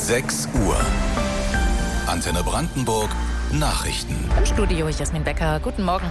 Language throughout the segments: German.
6 Uhr. Antenne Brandenburg Nachrichten. Im Studio Jasmin Becker. Guten Morgen.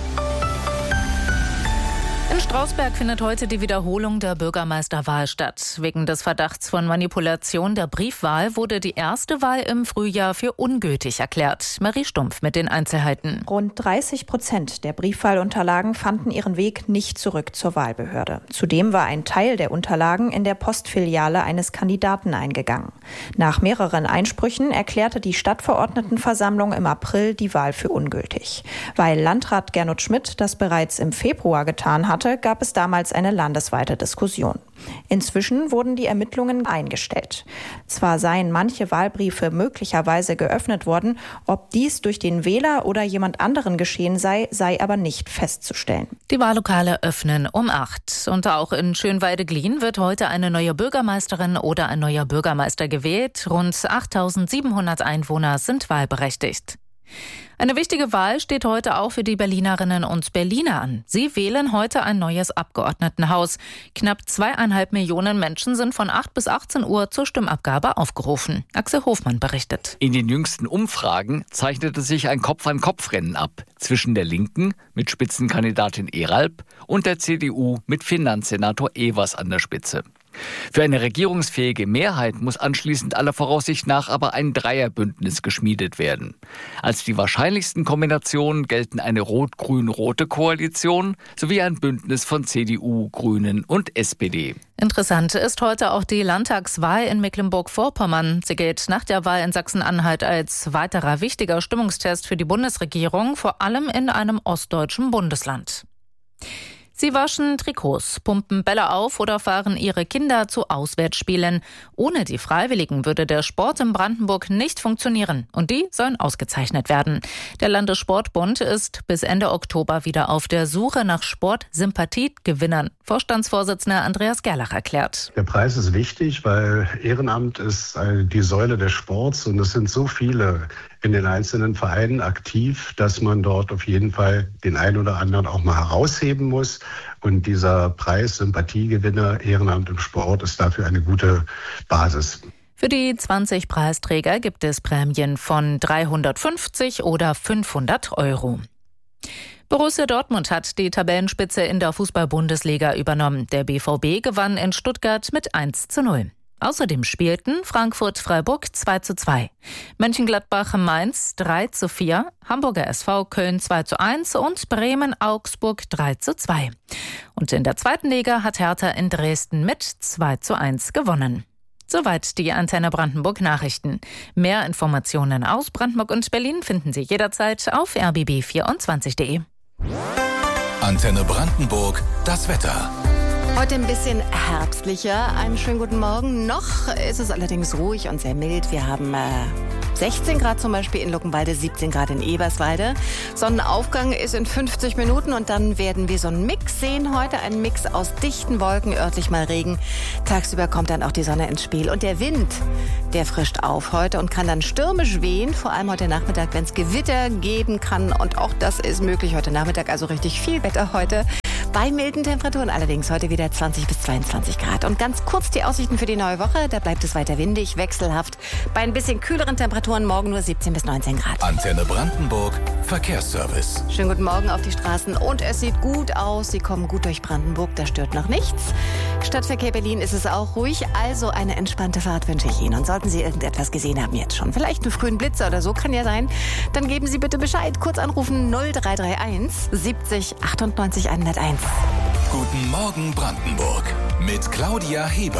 In Strausberg findet heute die Wiederholung der Bürgermeisterwahl statt. Wegen des Verdachts von Manipulation der Briefwahl wurde die erste Wahl im Frühjahr für ungültig erklärt. Marie Stumpf mit den Einzelheiten. Rund 30% der Briefwahlunterlagen fanden ihren Weg nicht zurück zur Wahlbehörde. Zudem war ein Teil der Unterlagen in der Postfiliale eines Kandidaten eingegangen. Nach mehreren Einsprüchen erklärte die Stadtverordnetenversammlung im April die Wahl für ungültig. Weil Landrat Gernot Schmidt das bereits im Februar getan hatte, gab es damals eine landesweite Diskussion. Inzwischen wurden die Ermittlungen eingestellt. Zwar seien manche Wahlbriefe möglicherweise geöffnet worden, ob dies durch den Wähler oder jemand anderen geschehen sei aber nicht festzustellen. Die Wahllokale öffnen um 8. Und auch in Schönweide-Glien wird heute eine neue Bürgermeisterin oder ein neuer Bürgermeister gewählt. Rund 8.700 Einwohner sind wahlberechtigt. Eine wichtige Wahl steht heute auch für die Berlinerinnen und Berliner an. Sie wählen heute ein neues Abgeordnetenhaus. Knapp 2,5 Millionen Menschen sind von 8 bis 18 Uhr zur Stimmabgabe aufgerufen. Axel Hofmann berichtet. In den jüngsten Umfragen zeichnete sich ein Kopf-an-Kopf-Rennen ab zwischen der Linken mit Spitzenkandidatin Eralp und der CDU mit Finanzsenator Evers an der Spitze. Für eine regierungsfähige Mehrheit muss anschließend aller Voraussicht nach aber ein Dreierbündnis geschmiedet werden. Als die wahrscheinlichsten Kombinationen gelten eine rot-grün-rote Koalition sowie ein Bündnis von CDU, Grünen und SPD. Interessant ist heute auch die Landtagswahl in Mecklenburg-Vorpommern. Sie gilt nach der Wahl in Sachsen-Anhalt als weiterer wichtiger Stimmungstest für die Bundesregierung, vor allem in einem ostdeutschen Bundesland. Sie waschen Trikots, pumpen Bälle auf oder fahren ihre Kinder zu Auswärtsspielen. Ohne die Freiwilligen würde der Sport in Brandenburg nicht funktionieren. Und die sollen ausgezeichnet werden. Der Landessportbund ist bis Ende Oktober wieder auf der Suche nach Sportsympathiegewinnern. Vorstandsvorsitzender Andreas Gerlach erklärt. Der Preis ist wichtig, weil Ehrenamt ist die Säule des Sports und es sind so viele in den einzelnen Vereinen aktiv, dass man dort auf jeden Fall den einen oder anderen auch mal herausheben muss. Und dieser Preis Sympathiegewinner Ehrenamt im Sport ist dafür eine gute Basis. Für die 20 Preisträger gibt es Prämien von 350 oder 500 Euro. Borussia Dortmund hat die Tabellenspitze in der Fußball-Bundesliga übernommen. Der BVB gewann in Stuttgart mit 1:0. Außerdem spielten Frankfurt-Freiburg 2:2, Mönchengladbach-Mainz 3:4, Hamburger SV Köln 2:1 und Bremen-Augsburg 3:2. Und in der zweiten Liga hat Hertha in Dresden mit 2:1 gewonnen. Soweit die Antenne Brandenburg Nachrichten. Mehr Informationen aus Brandenburg und Berlin finden Sie jederzeit auf rbb24.de. Antenne Brandenburg, das Wetter. Heute ein bisschen herbstlicher. Einen schönen guten Morgen. Noch ist es allerdings ruhig und sehr mild. Wir haben 16 Grad zum Beispiel in Luckenwalde, 17 Grad in Eberswalde. Sonnenaufgang ist in 50 Minuten und dann werden wir so einen Mix sehen heute. Einen Mix aus dichten Wolken, örtlich mal Regen. Tagsüber kommt dann auch die Sonne ins Spiel. Und der Wind, der frischt auf heute und kann dann stürmisch wehen. Vor allem heute Nachmittag, wenn es Gewitter geben kann. Und auch das ist möglich heute Nachmittag. Also richtig viel Wetter heute. Bei milden Temperaturen allerdings heute wieder 20 bis 22 Grad. Und ganz kurz die Aussichten für die neue Woche. Da bleibt es weiter windig, wechselhaft. Bei ein bisschen kühleren Temperaturen morgen nur 17 bis 19 Grad. Antenne Brandenburg Verkehrsservice. Schönen guten Morgen auf die Straßen. Und es sieht gut aus. Sie kommen gut durch Brandenburg. Da stört noch nichts. Stadtverkehr Berlin ist es auch ruhig. Also eine entspannte Fahrt wünsche ich Ihnen. Und sollten Sie irgendetwas gesehen haben jetzt schon, vielleicht einen frühen Blitzer oder so, kann ja sein, dann geben Sie bitte Bescheid. Kurz anrufen 0331 70 98 101. Guten Morgen Brandenburg mit Claudia Heber.